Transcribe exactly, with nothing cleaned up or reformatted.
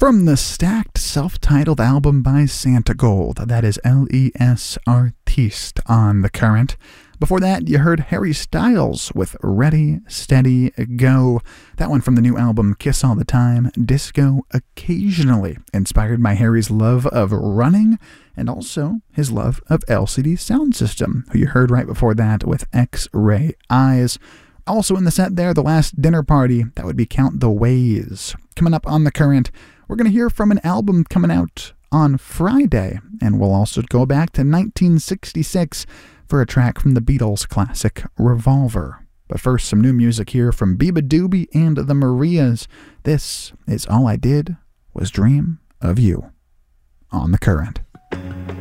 From the stacked self-titled album by Santigold, that is L E S Artiste on The Current. Before that, you heard Harry Styles with Ready, Steady, Go. That one from the new album Kiss All the Time, Disco Occasionally, inspired by Harry's love of running and also his love of L C D Sound System, who you heard right before that with X-Ray Eyes. Also in the set there, The Last Dinner Party, that would be Count the Ways. Coming up on The Current, we're going to hear from an album coming out on Friday, and we'll also go back to nineteen sixty-six for a track from the Beatles' classic Revolver. But first, some new music here from Biba Doobie and the Marias. This is All I Did Was Dream of You on The Current.